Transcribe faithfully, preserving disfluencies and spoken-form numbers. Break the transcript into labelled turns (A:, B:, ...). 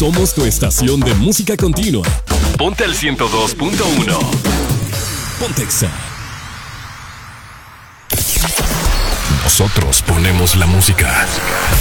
A: Somos tu estación de música continua. Ponte al ciento dos punto uno. Pontexa. Nosotros ponemos la música.